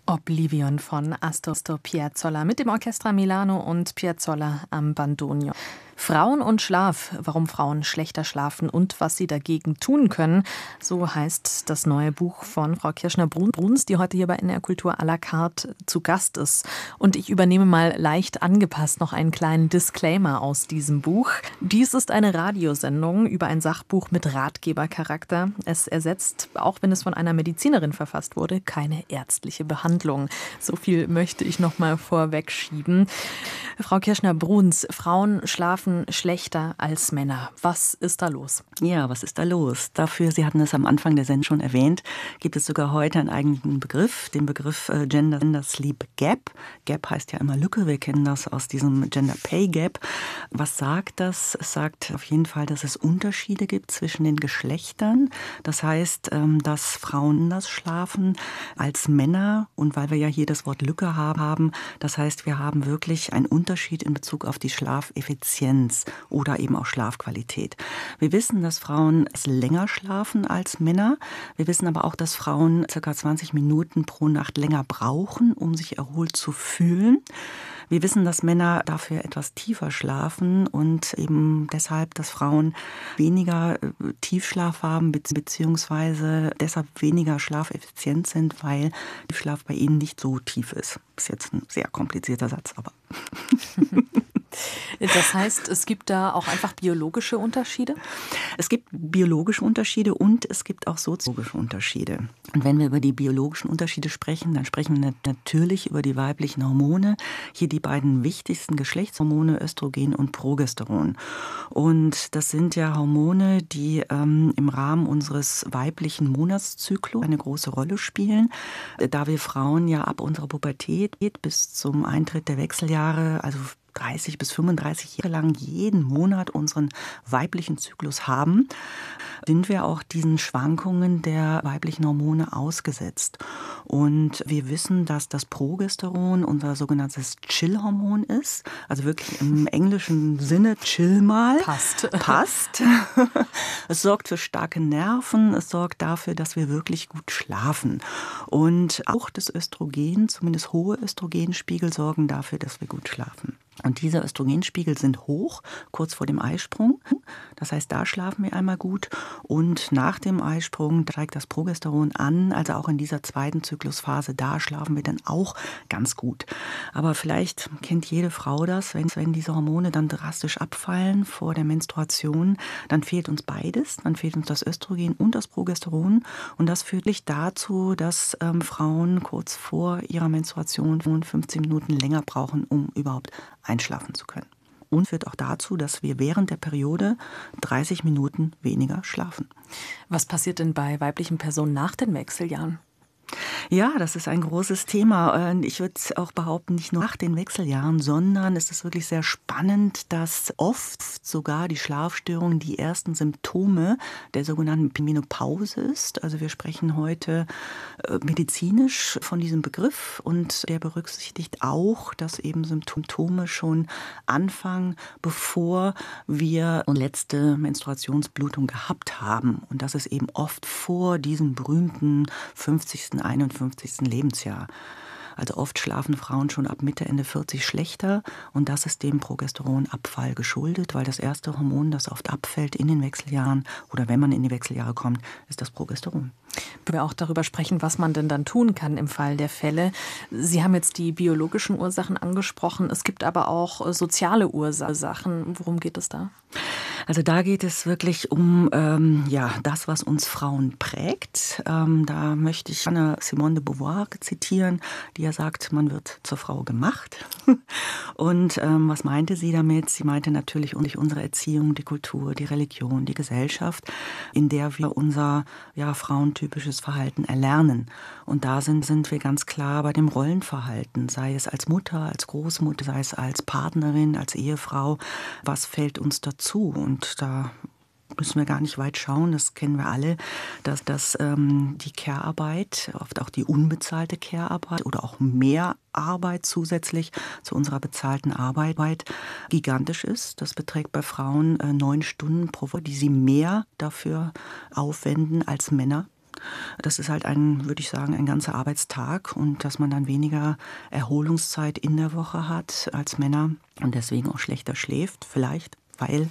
Oblivion von Astor Piazzolla mit dem Orchestra Milano und Piazzolla am Bandonio. Frauen und Schlaf, warum Frauen schlechter schlafen und was sie dagegen tun können. So heißt das neue Buch von Frau Kirschner-Bruns, die heute hier bei NR Kultur à la carte zu Gast ist. Und ich übernehme mal leicht angepasst noch einen kleinen Disclaimer aus diesem Buch. Dies ist eine Radiosendung über ein Sachbuch mit Ratgebercharakter. Es ersetzt, auch wenn es von einer Medizinerin verfasst wurde, keine ärztliche Behandlung. So viel möchte ich noch mal vorwegschieben. Frau Kirschner-Bruns, Frauen schlafen schlechter als Männer. Was ist da los? Ja, was ist da los? Dafür, Sie hatten es am Anfang der Sendung schon erwähnt, gibt es sogar heute einen eigenen Begriff, den Begriff Gender Sleep Gap. Gap heißt ja immer Lücke, wir kennen das aus diesem Gender Pay Gap. Was sagt das? Es sagt auf jeden Fall, dass es Unterschiede gibt zwischen den Geschlechtern. Das heißt, dass Frauen anders schlafen als Männer. Und weil wir ja hier das Wort Lücke haben, das heißt, wir haben wirklich einen Unterschied in Bezug auf die Schlafeffizienz oder eben auch Schlafqualität. Wir wissen, dass Frauen länger schlafen als Männer. Wir wissen aber auch, dass Frauen ca. 20 Minuten pro Nacht länger brauchen, um sich erholt zu fühlen. Wir wissen, dass Männer dafür etwas tiefer schlafen und eben deshalb, dass Frauen weniger Tiefschlaf haben beziehungsweise deshalb weniger schlafeffizient sind, weil Tiefschlaf bei ihnen nicht so tief ist. Ist jetzt ein sehr komplizierter Satz, aber... Das heißt, es gibt da auch einfach biologische Unterschiede? Es gibt biologische Unterschiede und es gibt auch soziologische Unterschiede. Und wenn wir über die biologischen Unterschiede sprechen, dann sprechen wir natürlich über die weiblichen Hormone. Hier die beiden wichtigsten Geschlechtshormone, Östrogen und Progesteron. Und das sind ja Hormone, die im Rahmen unseres weiblichen Monatszyklus eine große Rolle spielen. Da wir Frauen ja ab unserer Pubertät bis zum Eintritt der Wechseljahre, also 30 bis 35 Jahre lang jeden Monat unseren weiblichen Zyklus haben, sind wir auch diesen Schwankungen der weiblichen Hormone ausgesetzt. Und wir wissen, dass das Progesteron unser sogenanntes Chill-Hormon ist. Also wirklich im englischen Sinne chill mal. Passt. Es sorgt für starke Nerven. Es sorgt dafür, dass wir wirklich gut schlafen. Und auch das Östrogen, zumindest hohe Östrogenspiegel, sorgen dafür, dass wir gut schlafen. Und diese Östrogenspiegel sind hoch, kurz vor dem Eisprung. Das heißt, da schlafen wir einmal gut. Und nach dem Eisprung steigt das Progesteron an. Also auch in dieser zweiten Zyklusphase, da schlafen wir dann auch ganz gut. Aber vielleicht kennt jede Frau das, wenn diese Hormone dann drastisch abfallen vor der Menstruation, dann fehlt uns beides. Dann fehlt uns das Östrogen und das Progesteron. Und das führt dazu, dass Frauen kurz vor ihrer Menstruation 15 Minuten länger brauchen, um überhaupt einschlafen zu können. Und führt auch dazu, dass wir während der Periode 30 Minuten weniger schlafen. Was passiert denn bei weiblichen Personen nach den Wechseljahren? Ja, das ist ein großes Thema. Ich würde auch behaupten, nicht nur nach den Wechseljahren, sondern es ist wirklich sehr spannend, dass oft sogar die Schlafstörung die ersten Symptome der sogenannten Menopause ist. Also wir sprechen heute medizinisch von diesem Begriff und der berücksichtigt auch, dass eben Symptome schon anfangen, bevor wir unsere letzte Menstruationsblutung gehabt haben. Und das ist eben oft vor diesem berühmten 50., 51. Lebensjahr. Also oft schlafen Frauen schon ab Mitte, Ende 40 schlechter und das ist dem Progesteronabfall geschuldet, weil das erste Hormon, das oft abfällt in den Wechseljahren oder wenn man in die Wechseljahre kommt, ist das Progesteron. Wir auch darüber sprechen, was man denn dann tun kann im Fall der Fälle. Sie haben jetzt die biologischen Ursachen angesprochen. Es gibt aber auch soziale Ursachen. Worum geht es da? Also da geht es wirklich um das, was uns Frauen prägt. Da möchte ich Simone de Beauvoir zitieren, die ja sagt, man wird zur Frau gemacht. Und was meinte sie damit? Sie meinte natürlich unsere Erziehung, die Kultur, die Religion, die Gesellschaft, in der wir unser frauentypisches Verhalten erlernen. Und da sind wir ganz klar bei dem Rollenverhalten, sei es als Mutter, als Großmutter, sei es als Partnerin, als Ehefrau. Was fällt uns dazu? Und da müssen wir gar nicht weit schauen, das kennen wir alle, dass die Care-Arbeit, oft auch die unbezahlte Care-Arbeit oder auch mehr Arbeit zusätzlich zu unserer bezahlten Arbeit gigantisch ist. Das beträgt bei Frauen 9 Stunden pro Woche, die sie mehr dafür aufwenden als Männer. Das ist halt würde ich sagen, ein ganzer Arbeitstag und dass man dann weniger Erholungszeit in der Woche hat als Männer und deswegen auch schlechter schläft, vielleicht. Weil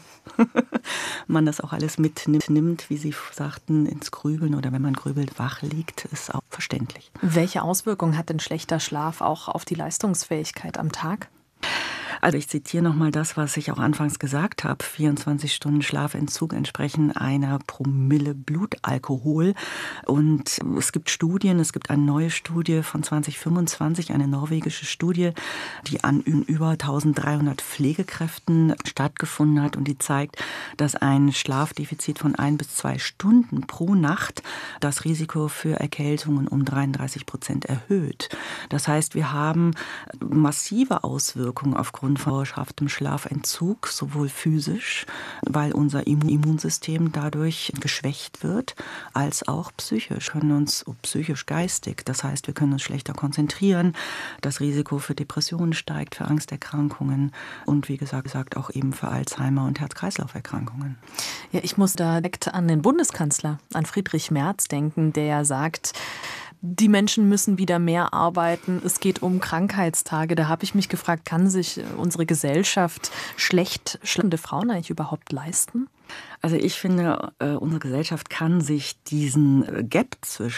man das auch alles mitnimmt, wie Sie sagten, ins Grübeln oder wenn man grübelt, wach liegt, ist auch verständlich. Welche Auswirkungen hat denn schlechter Schlaf auch auf die Leistungsfähigkeit am Tag? Also ich zitiere nochmal das, was ich auch anfangs gesagt habe. 24 Stunden Schlafentzug entsprechen einer Promille Blutalkohol. Und es gibt Studien, es gibt eine neue Studie von 2025, eine norwegische Studie, die an über 1300 Pflegekräften stattgefunden hat. Und die zeigt, dass ein Schlafdefizit von 1 bis 2 Stunden pro Nacht das Risiko für Erkältungen um 33% erhöht. Das heißt, wir haben massive Auswirkungen aufgrund von dauerhaftem Schlafentzug, sowohl physisch, weil unser Immunsystem dadurch geschwächt wird, als auch psychisch. Wir können uns psychisch-geistig, das heißt, wir können uns schlechter konzentrieren, das Risiko für Depressionen steigt, für Angsterkrankungen und wie gesagt auch eben für Alzheimer und Herz-Kreislauf-Erkrankungen. Ja, ich muss da direkt an den Bundeskanzler, an Friedrich Merz denken, der sagt, die Menschen müssen wieder mehr arbeiten. Es geht um Krankheitstage. Da habe ich mich gefragt, kann sich unsere Gesellschaft schlecht schlafende Frauen eigentlich überhaupt leisten? Also ich finde, unsere Gesellschaft kann sich diesen Gap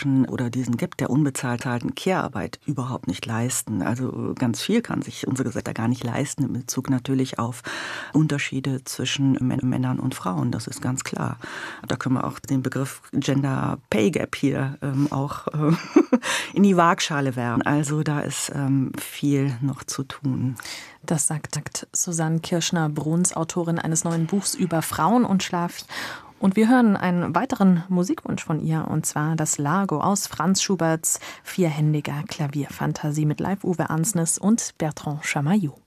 der unbezahlten Care-Arbeit überhaupt nicht leisten. Also ganz viel kann sich unsere Gesellschaft da gar nicht leisten, in Bezug natürlich auf Unterschiede zwischen Männern und Frauen. Das ist ganz klar. Da können wir auch den Begriff Gender Pay Gap hier auch in die Waagschale werfen. Also da ist viel noch zu tun. Das sagt Susanne Kirschner-Bruns, Autorin eines neuen Buchs über Frauen und Schlaf. Und wir hören einen weiteren Musikwunsch von ihr, und zwar das Largo aus Franz Schuberts vierhändiger Klavierfantasie mit Live Uwe Ansnes und Bertrand Chamayou.